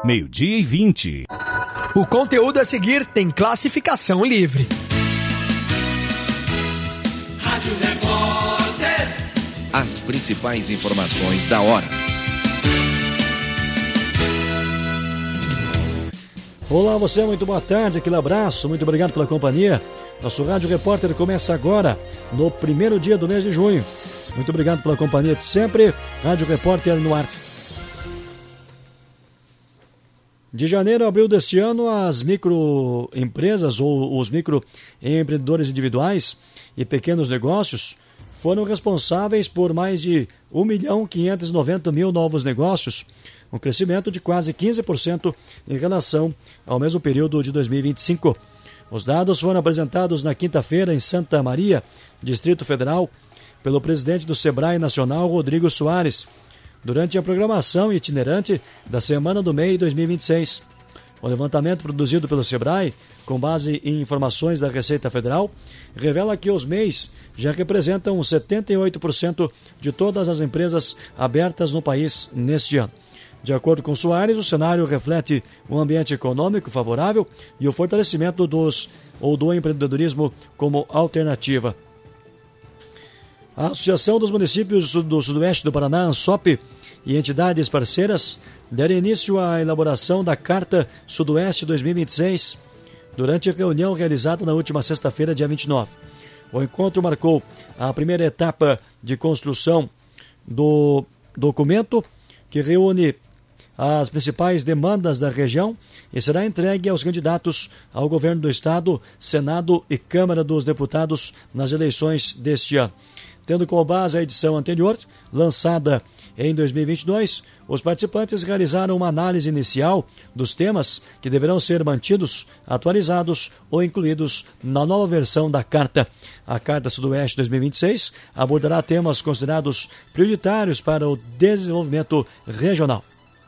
12:20. O conteúdo a seguir tem classificação livre. Rádio Repórter. As principais informações da hora. Olá, você, muito boa tarde, aquele abraço, muito obrigado pela companhia. Nosso Rádio Repórter começa agora, no primeiro dia do mês de junho. Muito obrigado pela companhia de sempre. Rádio Repórter no ar. De janeiro a abril deste ano, as microempresas ou os microempreendedores individuais e pequenos negócios foram responsáveis por mais de 1.590.000 novos negócios, um crescimento de quase 15% em relação ao mesmo período de 2025. Os dados foram apresentados na quinta-feira em Santa Maria, Distrito Federal, pelo presidente do Sebrae Nacional, Rodrigo Soares, durante a programação itinerante da Semana do MEI 2026. O levantamento produzido pelo Sebrae, com base em informações da Receita Federal, revela que os MEIs já representam 78% de todas as empresas abertas no país neste ano. De acordo com Soares, o cenário reflete um ambiente econômico favorável e o fortalecimento do empreendedorismo como alternativa. A Associação dos Municípios do Sudoeste do Paraná, ANSOP, e entidades parceiras deram início à elaboração da Carta Sudoeste 2026 durante a reunião realizada na última sexta-feira, dia 29. O encontro marcou a primeira etapa de construção do documento, que reúne as principais demandas da região e será entregue aos candidatos ao governo do Estado, Senado e Câmara dos Deputados nas eleições deste ano. Tendo como base a edição anterior, lançada em 2022, os participantes realizaram uma análise inicial dos temas que deverão ser mantidos, atualizados ou incluídos na nova versão da Carta. A Carta Sudoeste 2026 abordará temas considerados prioritários para o desenvolvimento regional.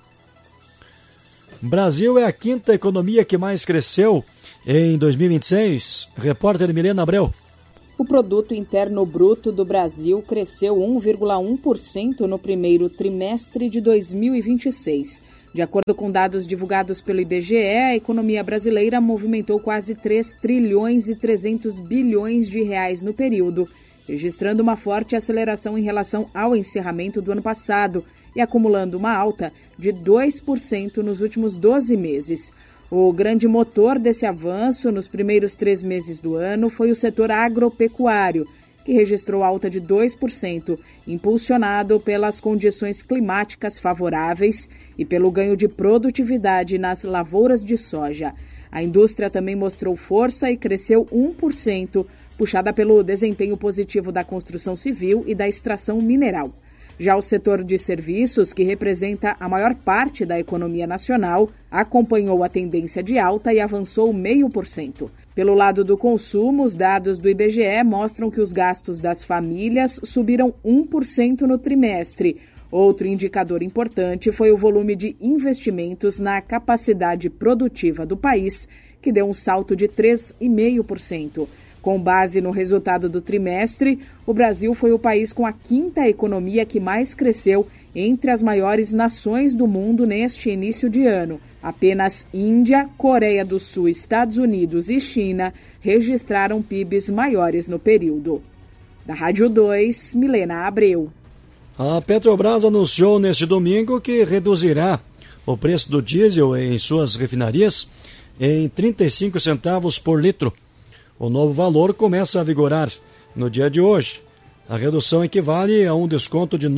Brasil é a quinta economia que mais cresceu em 2026. Repórter Milena Abreu. O Produto Interno Bruto do Brasil cresceu 1,1% no primeiro trimestre de 2026. De acordo com dados divulgados pelo IBGE, a economia brasileira movimentou quase 3 trilhões e 300 bilhões de reais no período, registrando uma forte aceleração em relação ao encerramento do ano passado e acumulando uma alta de 2% nos últimos 12 meses. O grande motor desse avanço nos primeiros 3 meses do ano foi o setor agropecuário, que registrou alta de 2%, impulsionado pelas condições climáticas favoráveis e pelo ganho de produtividade nas lavouras de soja. A indústria também mostrou força e cresceu 1%, puxada pelo desempenho positivo da construção civil e da extração mineral. Já o setor de serviços, que representa a maior parte da economia nacional, acompanhou a tendência de alta e avançou 0,5%. Pelo lado do consumo, os dados do IBGE mostram que os gastos das famílias subiram 1% no trimestre. Outro indicador importante foi o volume de investimentos na capacidade produtiva do país, que deu um salto de 3,5%. Com base no resultado do trimestre, o Brasil foi o país com a quinta economia que mais cresceu entre as maiores nações do mundo neste início de ano. Apenas Índia, Coreia do Sul, Estados Unidos e China registraram PIBs maiores no período. Da Rádio 2, Milena Abreu. A Petrobras anunciou neste domingo que reduzirá o preço do diesel em suas refinarias em 35 centavos por litro. O novo valor começa a vigorar no dia de hoje. A redução equivale a um desconto de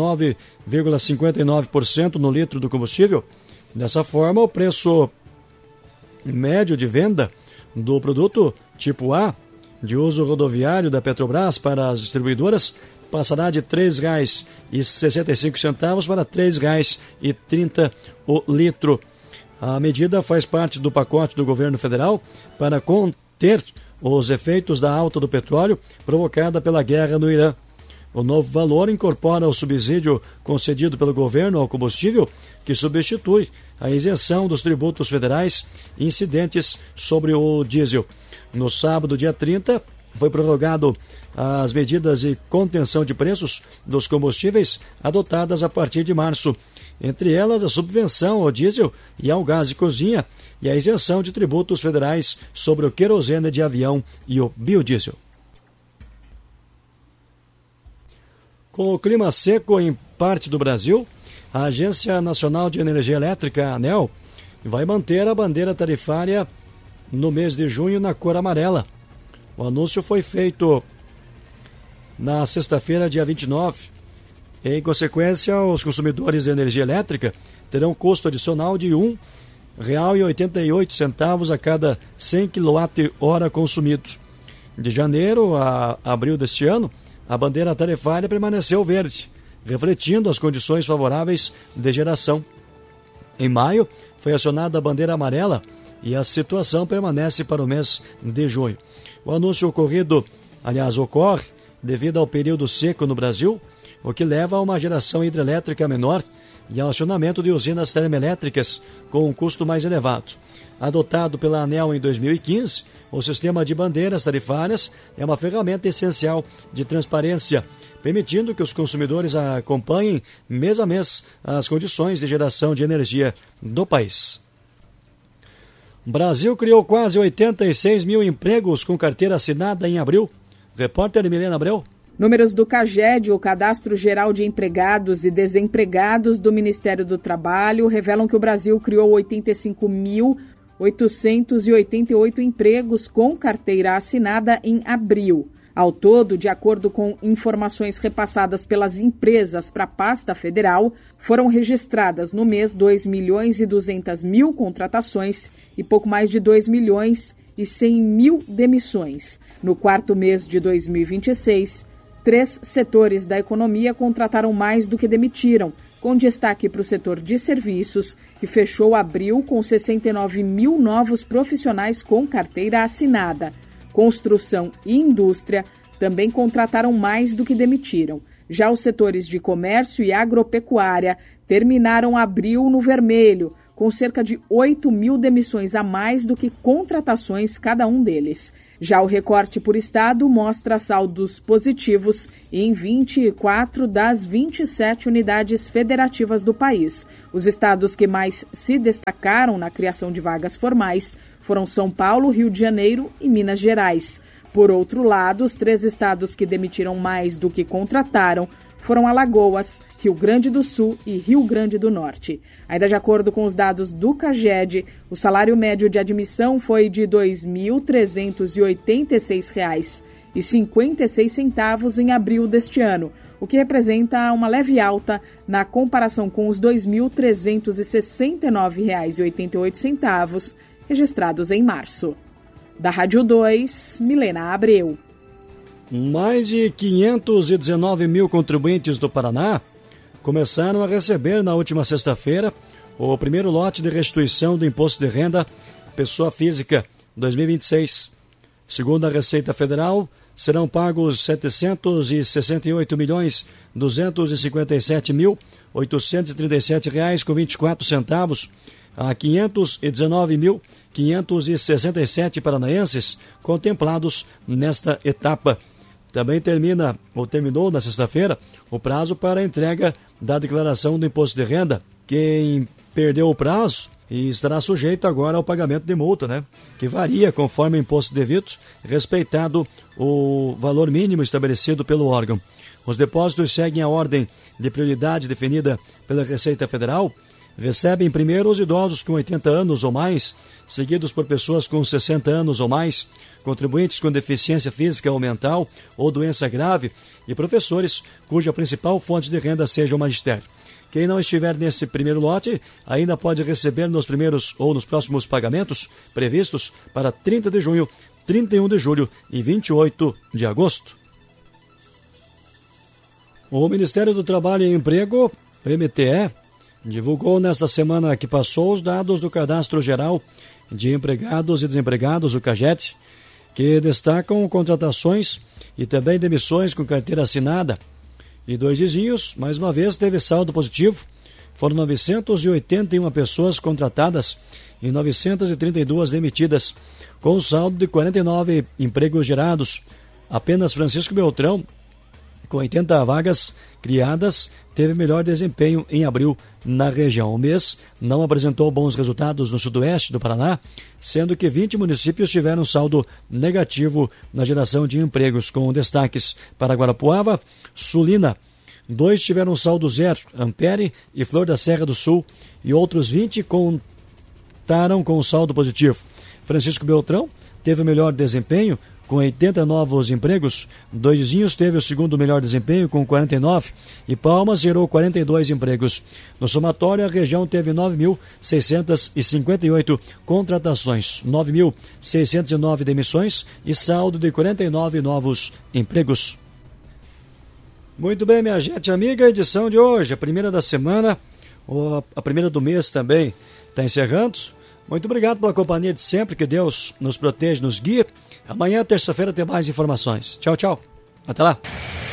9,59% no litro do combustível. Dessa forma, o preço médio de venda do produto tipo A, de uso rodoviário da Petrobras para as distribuidoras, passará de R$ 3,65 para R$ 3,30 o litro. A medida faz parte do pacote do governo federal para conter os efeitos da alta do petróleo provocada pela guerra no Irã. O novo valor incorpora o subsídio concedido pelo governo ao combustível, que substitui a isenção dos tributos federais incidentes sobre o diesel. No sábado, dia 30, foi prorrogado as medidas de contenção de preços dos combustíveis adotadas a partir de março. entre elas a subvenção ao diesel e ao gás de cozinha e a isenção de tributos federais sobre o querosene de avião e o biodiesel. Com o clima seco em parte do Brasil, a Agência Nacional de Energia Elétrica, a ANEEL, vai manter a bandeira tarifária no mês de junho na cor amarela. O anúncio foi feito na sexta-feira, dia 29. Em consequência, os consumidores de energia elétrica terão custo adicional de R$ 1,88 a cada 100 kWh consumido. De janeiro a abril deste ano, a bandeira tarifária permaneceu verde, refletindo as condições favoráveis de geração. Em maio, foi acionada a bandeira amarela e a situação permanece para o mês de junho. O anúncio ocorre devido ao período seco no Brasil, o que leva a uma geração hidrelétrica menor e ao acionamento de usinas termoelétricas com um custo mais elevado. Adotado pela ANEEL em 2015, o sistema de bandeiras tarifárias é uma ferramenta essencial de transparência, permitindo que os consumidores acompanhem mês a mês as condições de geração de energia do país. O Brasil criou quase 86 mil empregos com carteira assinada em abril. Repórter Milena Abreu. Números do CAGED, o Cadastro Geral de Empregados e Desempregados do Ministério do Trabalho, revelam que o Brasil criou 85.888 empregos com carteira assinada em abril. Ao todo, de acordo com informações repassadas pelas empresas para a pasta federal, foram registradas no mês 2.200.000 contratações e pouco mais de 2.100.000 demissões. No quarto mês de 2026, 3 setores da economia contrataram mais do que demitiram, com destaque para o setor de serviços, que fechou abril com 69 mil novos profissionais com carteira assinada. Construção e indústria também contrataram mais do que demitiram. Já os setores de comércio e agropecuária terminaram abril no vermelho, com cerca de 8 mil demissões a mais do que contratações cada um deles. Já o recorte por estado mostra saldos positivos em 24 das 27 unidades federativas do país. Os estados que mais se destacaram na criação de vagas formais foram São Paulo, Rio de Janeiro e Minas Gerais. Por outro lado, os 3 estados que demitiram mais do que contrataram foram Alagoas, Rio Grande do Sul e Rio Grande do Norte. Ainda de acordo com os dados do CAGED, o salário médio de admissão foi de R$ 2.386,56 em abril deste ano, o que representa uma leve alta na comparação com os R$ 2.369,88 registrados em março. Da Rádio 2, Milena Abreu. Mais de 519 mil contribuintes do Paraná começaram a receber na última sexta-feira o primeiro lote de restituição do Imposto de Renda Pessoa Física 2026. Segundo a Receita Federal, serão pagos R$ 768.257.837,24 a 519.567 paranaenses contemplados nesta etapa. Também terminou na sexta-feira o prazo para a entrega da declaração do imposto de renda. Quem perdeu o prazo e estará sujeito agora ao pagamento de multa, que varia conforme o imposto devido, respeitado o valor mínimo estabelecido pelo órgão. Os depósitos seguem a ordem de prioridade definida pela Receita Federal. Recebem primeiro os idosos com 80 anos ou mais, seguidos por pessoas com 60 anos ou mais, contribuintes com deficiência física ou mental ou doença grave e professores cuja principal fonte de renda seja o magistério. Quem não estiver nesse primeiro lote ainda pode receber nos primeiros ou nos próximos pagamentos previstos para 30 de junho, 31 de julho e 28 de agosto. O Ministério do Trabalho e Emprego, o MTE, divulgou nesta semana que passou os dados do Cadastro Geral de Empregados e Desempregados, o CAGED, que destacam contratações e também demissões com carteira assinada. E 2 vizinhos, mais uma vez, teve saldo positivo. Foram 981 pessoas contratadas e 932 demitidas, com saldo de 49 empregos gerados. Apenas Francisco Beltrão com 80 vagas criadas, teve melhor desempenho em abril na região. O mês não apresentou bons resultados no sudoeste do Paraná, sendo que 20 municípios tiveram saldo negativo na geração de empregos, com destaques para Guarapuava, Sulina. 2 tiveram saldo zero, Ampere e Flor da Serra do Sul, e outros 20 contaram com saldo positivo. Francisco Beltrão teve o melhor desempenho, com 80 novos empregos. Dois Vizinhos teve o segundo melhor desempenho, com 49, e Palmas gerou 42 empregos. No somatório, a região teve 9.658 contratações, 9.609 demissões e saldo de 49 novos empregos. Muito bem, minha gente amiga, a edição de hoje, a primeira da semana, ou a primeira do mês também, está encerrando. Muito obrigado pela companhia de sempre, que Deus nos protege, nos guie. Amanhã, terça-feira, tem mais informações. Tchau, tchau. Até lá.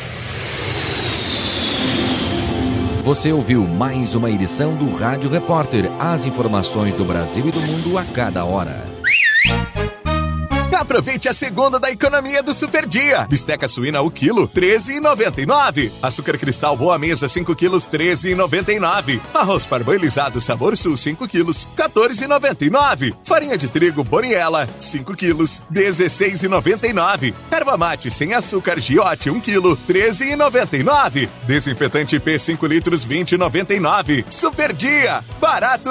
Você ouviu mais uma edição do Rádio Repórter. As informações do Brasil e do mundo a cada hora. Aproveite a segunda da economia do Super Dia. Bisteca suína o quilo, R$13,99. Açúcar cristal Boa Mesa, 5 quilos, R$13,99. Arroz parboilizado Sabor Sul, 5 quilos, R$14,99. Farinha de trigo Boniela, 5 quilos, R$16,99. Erva mate sem açúcar Giote, 1 quilo, R$13,99. Desinfetante P 5 litros, R$20,99. Super Dia, barato